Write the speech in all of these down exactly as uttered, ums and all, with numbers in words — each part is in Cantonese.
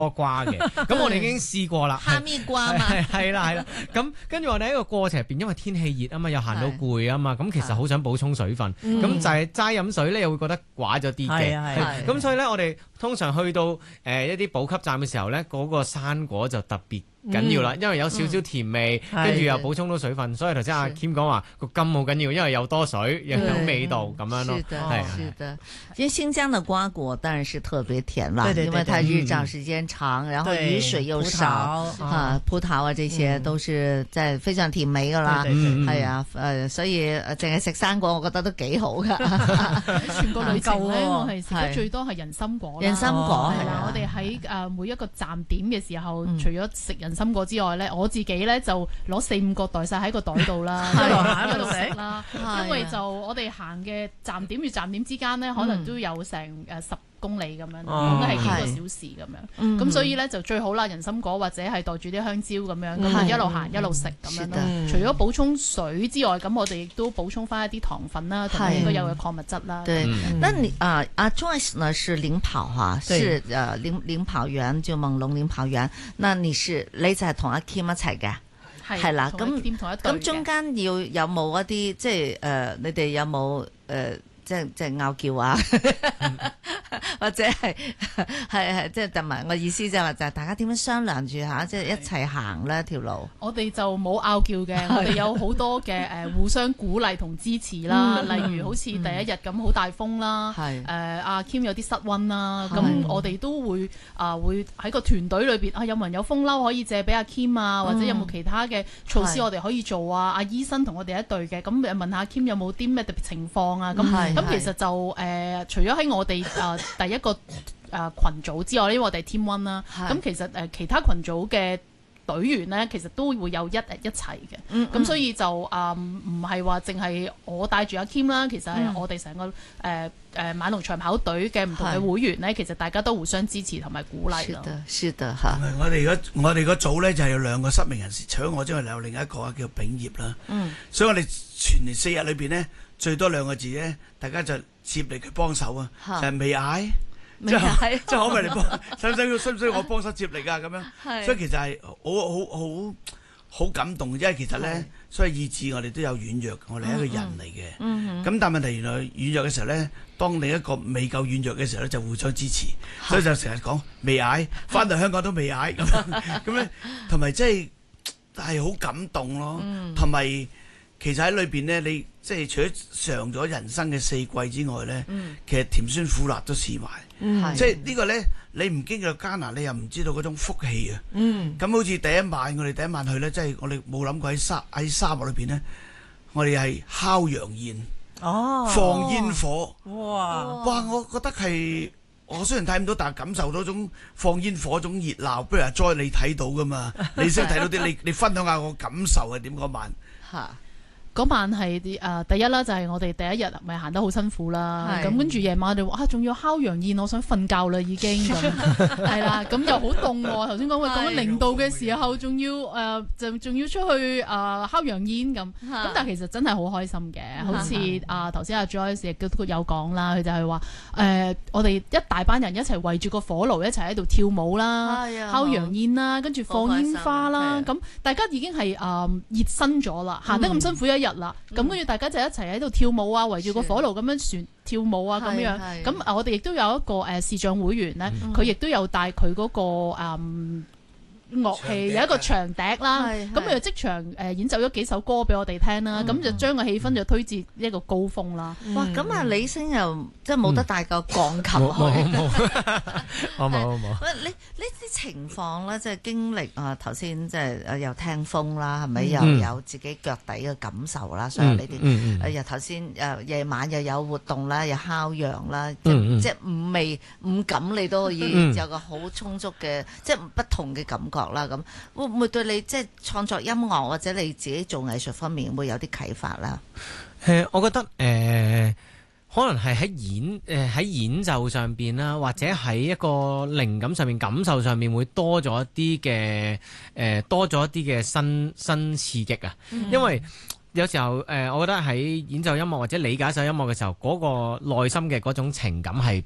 瓜嘅，咁我哋已經試過啦。 哈密瓜嘛， 係啦係啦。咁跟住我哋喺個過程入邊，因為天氣熱啊嘛，又行到攰啊嘛，咁其實好想補充水分。咁就係齋飲水咧，又會覺得寡咗啲嘅。咁所以咧，我哋通常去到誒一啲補給站嘅時候咧，嗰個生果就特別緊要啦，因為有少少甜味，跟住又補充到水分。所以頭先阿 Kim 講話個甘好緊要，因為又多水又有味道咁樣咯。 係是的，因為新疆的瓜果當然是特別甜啦，因為它日照時間長，然後雨水又少啊，葡萄啊這些都是即係非常甜美噶啦。係啊，誒，所以淨係食生果，我覺得都幾好噶。 全個旅程咧，我係食得最多係人參果。 人參果係啦，我哋喺誒每一個站點嘅時候，除咗食人參果之外咧，我自己咧就攞四五個袋晒喺個袋度啦，一路食啦。因為就我哋行嘅站點與站點之間咧，可能都有成誒十公里咁樣，咁係幾個小時咁樣。咁所以咧就最好啦，人參果或者係袋住啲香蕉咁樣，咁一路行一路食咁樣咯。除咗補充水之外，咁我哋亦都補充翻一啲糖分啦，同埋應該有嘅礦物質啦。 對，那你啊啊 Joyce 呢是領跑哈，是誒領領跑員，就猛龍領跑員。那你是你就係同阿 Kim 一齊嘅，係啦。咁咁中間要有冇一啲即係誒？你哋有冇誒？即係即係拗撬啊，或者係係係即係同埋我意思就係話就係大家點樣商量住吓，即係一齊行呢條路。 我哋就冇拗撬嘅，我哋有好多嘅誒互相鼓勵同支持啦。例如好似第一日咁好大風啦，誒阿 Kim 有啲失溫啦，咁我哋都會啊會喺個團隊裏邊啊有冇人有風褸可以借俾阿 Kim 啊，或者有冇其他嘅措施我哋可以做啊？阿醫生同我哋一隊嘅，咁誒問下阿 Kim 有冇啲咩特別情況啊？咁咁其實就誒、呃，除咗喺我哋誒、呃、第一個誒、呃、群組之外，因為我哋 team one 啦，咁其實誒、呃、其他群組嘅隊員咧，其實都會有一一齊嘅。咁、嗯嗯、所以就誒唔係話淨係我帶住阿 Kim 啦，其實係我哋成個誒誒馬龍長跑隊嘅唔同嘅會員咧，其實大家都互相支持同埋鼓勵咯。 是的，嚇。 我哋嗰我哋嗰組咧就係有兩個失明人士，除咗我之外，有另一個叫炳業啦。嗯。所以我哋全年四日裏邊咧。最多兩個字咧，大家就接嚟佢幫手啊，就係未嗌，即係即係可唔可以嚟幫？使唔使需唔需要我幫手接力啊？咁樣，所以其實係好好好好感動，因為其實咧，所以意志我哋都有軟弱，我哋係一個人嚟嘅。咁但係問題原來軟弱嘅時候咧，當另一個未夠軟弱嘅時候咧，就互相支持，所以就成日講未嗌，翻到香港都未嗌咁樣，咁咧同埋即係係好感動咯，同埋。其實喺裏邊咧，你即係除咗嘗咗人生嘅四季之外咧，嗯、其實甜酸苦辣都試埋。嗯、即係呢個咧，你唔經歷加拿大，你又唔知道嗰種福氣啊。咁、嗯、好似第一晚，我哋第一晚去咧，即係我哋冇諗過喺沙喺沙漠裏邊咧，我哋係烤羊宴，哦、放煙火。哇！哇！我覺得係我雖然睇唔到，但係感受到種放煙火種熱鬧。不如阿 Joy 你睇到噶嘛？你先睇到啲，你你分享下我感受係點嗰晚。嚇！ 嗰晚係啲誒第一啦，就係我哋第一日咪行得好辛苦啦，咁跟住夜晚就啊仲要烤羊宴，我想瞓覺啦已經咁，係啦，咁又好凍喎。頭先講喂講緊零度嘅時候，仲要誒就仲要出去誒烤羊宴咁，咁但係其實真係好開心嘅，好似啊頭先阿 Joyce 亦都有講啦，佢就係話誒我哋一大班人一齊圍住個火爐一齊喺度跳舞啦，烤羊宴啦，跟住放煙花啦，咁大家已經係誒熱身咗啦，行得咁辛苦一日啦，咁跟住大家就一齊喺度跳舞啊，圍住個火爐咁樣旋跳舞啊，咁樣，咁我哋亦都有一個誒視像會員咧，佢亦都有帶佢嗰個誒樂器，有一個長笛啦，咁佢就即場誒演奏咗幾首歌俾我哋聽啦，咁就將個氣氛就推至一個高峰啦。 哇！咁啊，李星又即係冇得帶個鋼琴去， 冇冇冇冇冇。 喂，你呢啲情況咧，即係經歷啊，頭先即係誒又聽風啦，係咪又有自己腳底嘅感受啦？所以呢啲誒又頭先誒夜晚又有活動啦，又烤羊啦，即即係五味五感你都可以有個好充足嘅即係不同嘅感覺。啦咁，會唔會對你即係創作音樂或者你自己做藝術方面會有啲啟發啦？ 誒，我覺得誒、呃，可能係喺演誒喺、呃、演奏上邊啦，或者喺一個靈感上面、感受上面會多咗一啲嘅誒，多咗一啲嘅新新刺激啊！嗯、因為有時候誒、呃，我覺得喺演奏音樂或者理解一首音樂嘅時候，嗰、那個內心嘅嗰種情感係。誒、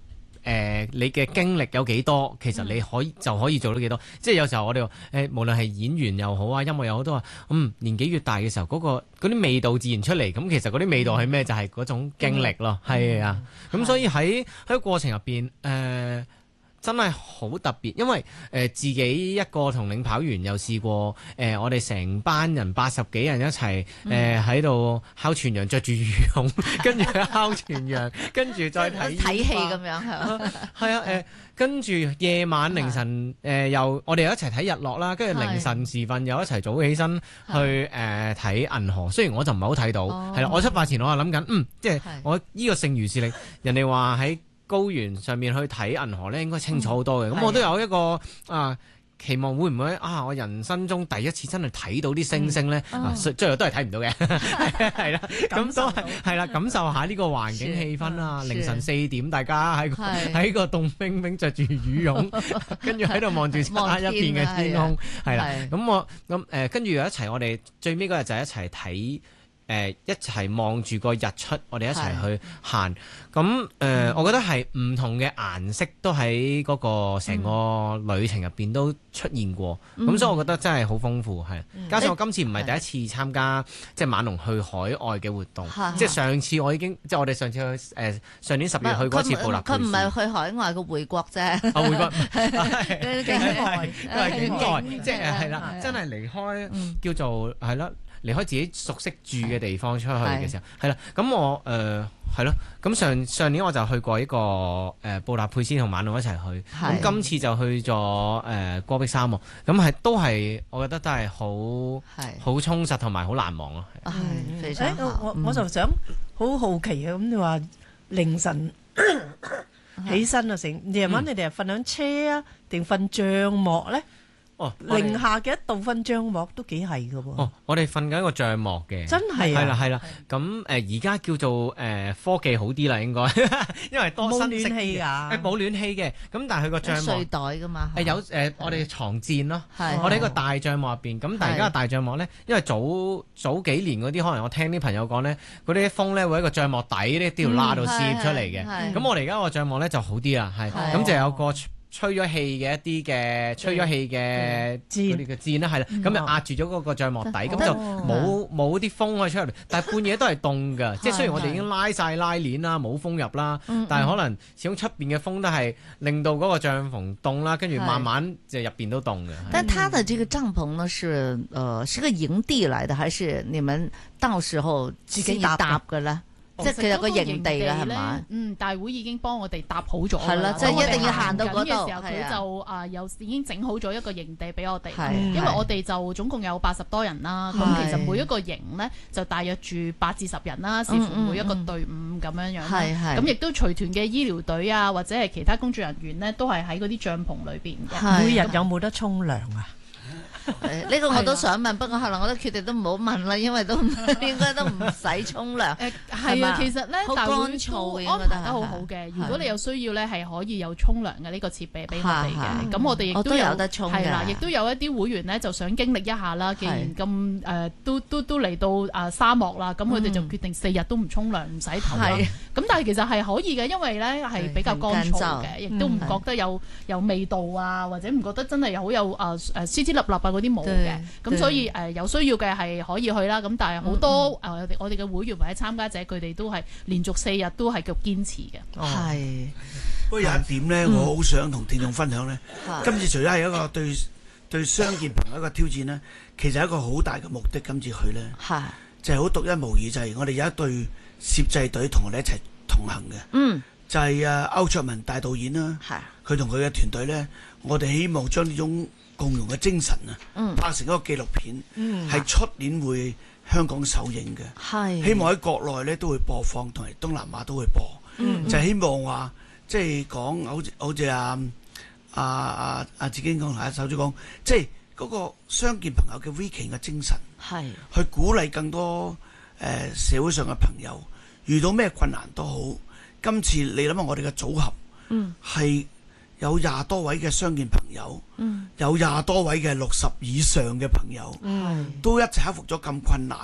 誒你嘅經歷有幾多，其實你可以、嗯、就可以做到幾多。即係有時候我哋話誒，無論係演員又好啊，音樂又好，都話嗯年紀越大嘅時候，嗰、嗰個嗰啲味道自然出嚟。咁其實嗰啲味道係咩？就係、係、嗰種經歷咯，係、嗯、啊。咁、嗯、所以喺喺個過程入邊誒。呃真係好特別，因為誒、呃、自己一個同領跑員又試過誒、呃，我哋成班人八十幾人一齊誒喺度烤全羊，着住羽絨，跟住烤全羊，跟住再睇睇戲咁樣係嘛？ 係啊誒，跟住夜晚凌晨誒、呃、又我哋又一齊睇日落啦，跟住凌晨時分又一齊早起身去誒睇、呃、銀河。雖然我就唔係好睇到，係啦、哦，我出發前我係諗緊，嗯，即係我呢個剩餘視力，人哋話喺高原上面去睇銀河咧，應該清楚好多嘅。咁、嗯、我都有一個啊期望，會唔會啊？我人生中第一次真係睇到啲星星咧，嗯、啊，最後都係睇唔到嘅，係啦。咁都係係啦，感受下呢個環境氣氛啊！凌晨四點，大家喺喺個凍冰冰着住羽絨，跟住喺度望住差一片嘅天空，係啦。咁我咁誒，跟住又一齊，我哋最尾嗰日就一齊睇。誒、呃、一齊望住個日出，我哋一齊去行。咁誒、呃，我覺得係唔同嘅顏色都喺嗰個成個旅程入邊都出現過。咁、嗯、所以我覺得真係好豐富，係。加上我今次唔係第一次參加即係晚龍去海外嘅活動，即係上次我已經即係我哋上次去誒、呃、上年十月去過一次布達佩斯。佢唔係去海外嘅回國啫。啊回國，境外，因為境外，即係係啦，真係離開、嗯、叫做係啦。離開自己熟悉住嘅地方出去嘅時候，係啦，咁我誒係咯，咁上上年我就去過一個誒、呃、布達佩斯同晚龍一齊去，咁今次就去咗誒、呃、戈壁沙漠，咁係都係我覺得都係好好充實同埋好難忘咯。係、 嗯，非常好。我我就想好好奇啊，咁你話凌晨起身啊，成夜晚你哋係瞓響車啊，定瞓帳幕咧？哦，零下嘅一度瞓帳幕都幾係㗎喎。 哦，我哋瞓緊個帳幕嘅， 真係啊， 係啦係啦。咁誒而家叫做誒、呃、科技好啲啦，應該，因為多新式嘅，冇暖氣㗎，誒冇暖氣嘅。咁但係佢個帳幕睡袋㗎嘛， 誒有誒、呃、我哋床墊咯，我哋喺個大帳幕入邊。咁但係而家大帳幕咧，因為早早幾年嗰啲可能我聽啲朋友講咧，嗰啲風咧會喺個帳幕底呢條罅度攝出嚟嘅。咁、嗯、我哋而家個帳幕咧就好啲啦，係咁就有個吹咗氣嘅一啲嘅吹咗氣嘅嗰啲嘅氈啦，係啦，咁就壓住咗嗰個帳幕底，咁、嗯、就冇冇啲風可以出嚟。但係半夜都係凍㗎，即係雖然我哋已經拉晒拉鏈啦，冇風入啦，但係可能始終出邊嘅風都係令到嗰個帳篷凍啦，跟住慢慢就入邊都凍嘅。 但係他的這個帳篷呢，是呃是個營地嚟的，還是你們到時候自己搭嘅咧？即係其實個營地啦，係嘛？ 嗯，大會已經幫我哋搭好咗。 係啦，即係一定要行到嗰度。嘅時候佢就啊有已經整好咗一個營地俾我哋。因為我哋就總共有八十多人啦，咁其實每一個營呢，就大約住八至十人啦，視乎每一個隊伍咁樣樣。係係。咁亦都隨團嘅醫療隊啊，或者係其他工作人員呢，都係喺嗰啲帳篷裏邊嘅。 每日有冇得沖涼啊？ 呢、這個我都想問，不過後來我都決定都唔好問啦，因為都應該都唔使沖涼。誒係啊，其實咧好乾燥嘅， 安排得好好嘅。如果你有需要咧，係可以有沖涼嘅呢個設備俾我哋嘅。咁我哋亦都有， 有得沖嘅。係啦，亦都有一啲會員咧就想經歷一下啦。既然咁誒、呃、都都都嚟到啊沙漠啦，咁佢哋就決定四日都唔沖涼唔洗頭啦。咁但係其實係可以嘅，因為咧係比較乾燥嘅，亦都唔覺得有有味道啊，或者唔覺得真係好有啊誒絲絲粒粒啊嗰啲毛嘅。咁所以誒、呃、有需要嘅係可以去啦。咁但係好多誒、嗯呃、我哋嘅會員或者參加者佢哋都係連續四日都係叫堅持嘅。 係、哦。 不過有一點咧、嗯，我好想同聽眾分享咧。今次除咗係一個對對傷健朋友一個挑戰咧，其實一個好大嘅目的。今次去咧，就係好獨一無二，就係、是、我哋有一隊攝製隊同我哋一齊同行嘅。嗯。就係、是、啊歐卓文大導演啦。係。佢同佢嘅團隊咧，我哋希望將呢種共融嘅精神啊，拍成一個紀錄片，係、嗯、出年會香港首映嘅，希望喺國內咧都會播放，同埋東南亞都會播，嗯、就係、希望話即係講好似好似阿阿阿阿志堅講同阿手主講，即係嗰個傷健朋友嘅 Viking 嘅精神，去鼓勵更多誒、呃、社會上嘅朋友遇到咩困難都好，今次你諗下我哋嘅組合係。嗯有廿多位嘅傷健朋友，嗯、有廿多位嘅六十以上嘅朋友，嗯、都一齊克服咗咁困難，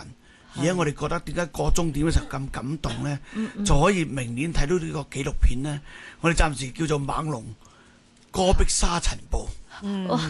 而家我哋覺得點解過終點嘅時候咁感動咧，就可以明年睇到呢個紀錄片咧。我哋暫時叫做猛龍戈壁沙塵暴。